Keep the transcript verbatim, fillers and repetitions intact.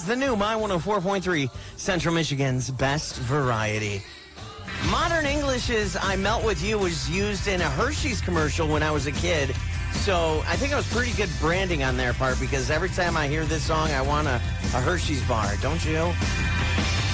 the new My one oh four point three, Central Michigan's best variety. Modern English's I Melt With You was used in a Hershey's commercial when I was a kid. So I think it was pretty good branding on their part because every time I hear this song, I want a, a Hershey's bar, don't you?